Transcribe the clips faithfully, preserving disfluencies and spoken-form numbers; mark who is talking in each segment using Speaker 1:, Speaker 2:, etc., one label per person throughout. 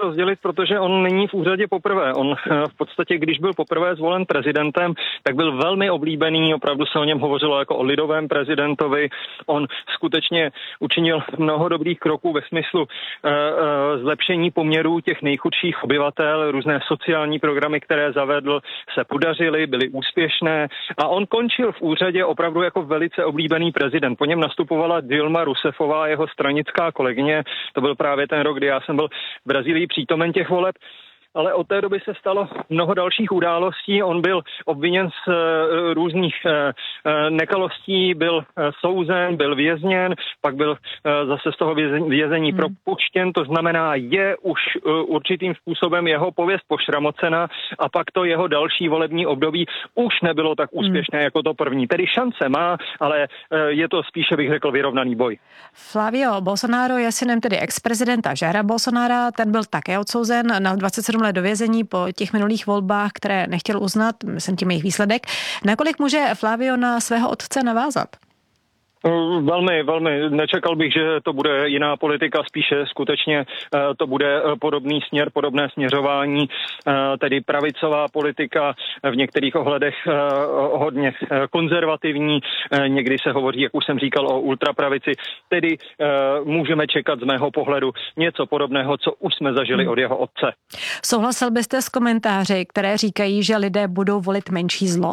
Speaker 1: rozdělit, protože on není v úřadě poprvé. On v podstatě, když byl poprvé zvolen prezidentem, tak byl velmi oblíbený, opravdu se o něm hovořilo jako o lidovém prezidentovi. On skutečně učinil mnoho dobrých kroků ve smyslu uh, uh, zlepšení poměrů těch nejchudších obyvatel, různé sociální programy, které zavedl, se podařily, byly úspěšné a on končil v úřadě opravdu jako velice oblíbený prezident. Po něm nastupovala Dilma Rousseffová, jeho stranická kolegyně. To byl právě ten rok, kdy já jsem byl v Brazílii přítomen těch voleb. Ale od té doby se stalo mnoho dalších událostí. On byl obviněn z uh, různých uh, nekalostí, byl uh, souzen, byl vězněn, pak byl uh, zase z toho vězení, vězení hmm. propuštěn. To znamená, je už uh, určitým způsobem jeho pověst pošramocena a pak to jeho další volební období už nebylo tak úspěšné hmm. jako to první. Tedy šance má, ale uh, je to spíše, bych řekl, vyrovnaný boj.
Speaker 2: Flavio Bolsonaro je synem tedy ex-prezidenta Jaira Bolsonara, ten byl také odsouzen na dvacet sedm let do vězení po těch minulých volbách, které nechtěl uznat, myslím tím jejich výsledek. Nakolik může Flavio na svého otce navázat?
Speaker 1: Velmi, velmi. Nečekal bych, že to bude jiná politika, spíše skutečně to bude podobný směr, podobné směřování, tedy pravicová politika, v některých ohledech hodně konzervativní, někdy se hovoří, jak už jsem říkal, o ultrapravici, tedy můžeme čekat z mého pohledu něco podobného, co už jsme zažili od jeho otce.
Speaker 2: Souhlasil byste s komentáři, které říkají, že lidé budou volit menší zlo?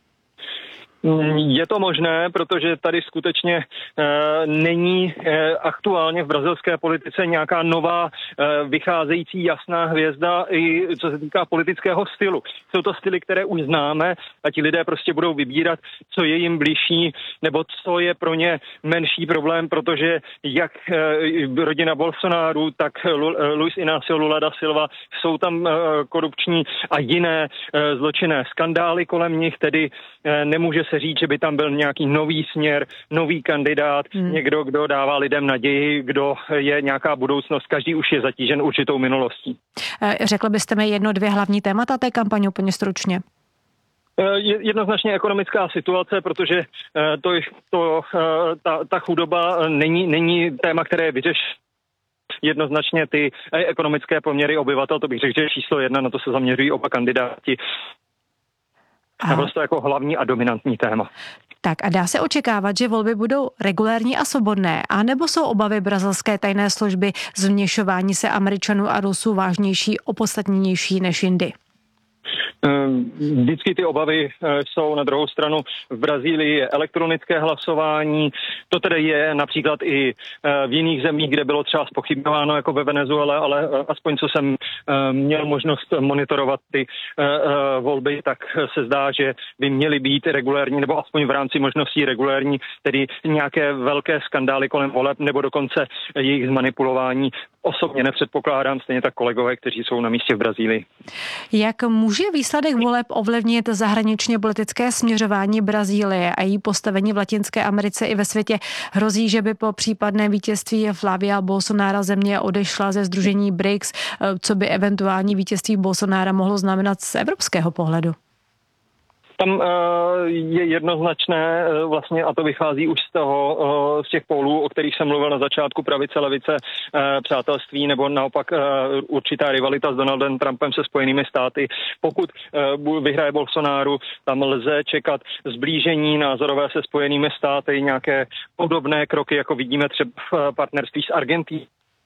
Speaker 1: Je to možné, protože tady skutečně e, není e, aktuálně v brazilské politice nějaká nová e, vycházející jasná hvězda, i co se týká politického stylu. Jsou to styly, které už známe a ti lidé prostě budou vybírat, co je jim bližší, nebo co je pro ně menší problém, protože jak e, rodina Bolsonaru, tak Luiz Inácio Lula da Silva, jsou tam e, korupční a jiné e, zločinné skandály kolem nich, tedy e, nemůže se říct, že by tam byl nějaký nový směr, nový kandidát, hmm. někdo, kdo dává lidem naději, kdo je nějaká budoucnost, každý už je zatížen určitou minulostí.
Speaker 2: Řekl byste mi jedno, dvě hlavní témata té kampaně úplně stručně?
Speaker 1: Jednoznačně ekonomická situace, protože to, to, ta, ta chudoba není, není téma, které je vyřešené. Jednoznačně ty ekonomické poměry obyvatel, to bych řekl, že je číslo jedna, na to se zaměřují oba kandidáti. Naprosto jako hlavní a dominantní téma.
Speaker 2: Tak a dá se očekávat, že volby budou regulérní a svobodné, anebo jsou obavy brazilské tajné služby z vměšování se Američanů a Rusů vážnější, opodstatněnější než jindy?
Speaker 1: Vždycky ty obavy jsou. Na druhou stranu v Brazílii je elektronické hlasování, to tedy je například i v jiných zemích, kde bylo třeba zpochybňováno jako ve Venezuele, ale aspoň co jsem měl možnost monitorovat ty volby, tak se zdá, že by měly být regulérní, nebo aspoň v rámci možností regulérní, tedy nějaké velké skandály kolem voleb, nebo dokonce jejich zmanipulování. Osobně nepředpokládám, stejně tak kolegové, kteří jsou na místě v Brazílii.
Speaker 2: Jak může výsledek voleb ovlivnit zahraničně politické směřování Brazílie a její postavení v Latinské Americe i ve světě? Hrozí, že by po případném vítězství Flavia Bolsonara země odešla ze sdružení B R I C S, co by eventuální vítězství Bolsonara mohlo znamenat z evropského pohledu?
Speaker 1: Tam uh, je jednoznačné uh, vlastně, a to vychází už z toho, uh, z těch pólů, o kterých jsem mluvil na začátku, pravice, levice, uh, přátelství, nebo naopak uh, určitá rivalita s Donaldem Trumpem se Spojenými státy. Pokud uh, vyhraje Bolsonaro, tam lze čekat zblížení názorové se Spojenými státy, nějaké podobné kroky, jako vidíme třeba v partnerství s Argentínou.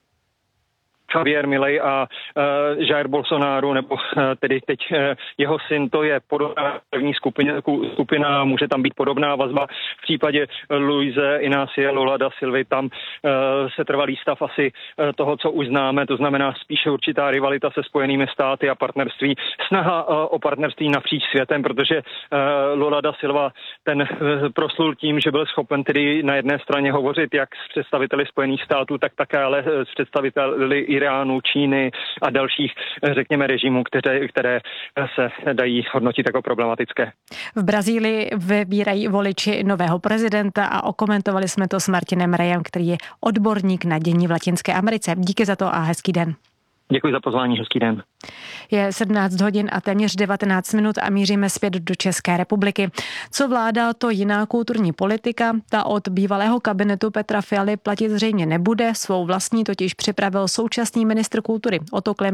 Speaker 1: Javier Milei a uh, Jair Bolsonaro, nebo uh, tedy teď uh, jeho syn, to je podobná první skupina, skupina, může tam být podobná vazba. V případě Luise Inácia Lula da Silvy tam uh, se trvalý stav asi uh, toho, co už známe, to znamená spíše určitá rivalita se Spojenými státy a partnerství, snaha uh, o partnerství napříč světem, protože uh, Lula da Silva ten uh, proslul tím, že byl schopen tedy na jedné straně hovořit jak s představiteli Spojených států, tak také ale s představiteli Iránu, Číny a dalších, řekněme, režimů, které, které se dají hodnotit jako problematické.
Speaker 2: V Brazílii vybírají voliči nového prezidenta a okomentovali jsme to s Martinem Rejem, který je odborník na dění v Latinské Americe. Díky za to a hezký den.
Speaker 1: Děkuji za pozvání, hezký den.
Speaker 2: Je sedmnáct hodin a téměř devatenáct minut a míříme zpět do České republiky. Co vláda, to jiná kulturní politika. Ta od bývalého kabinetu Petra Fialy platit zřejmě nebude. Svou vlastní totiž připravil současný ministr kultury Otto Klemp.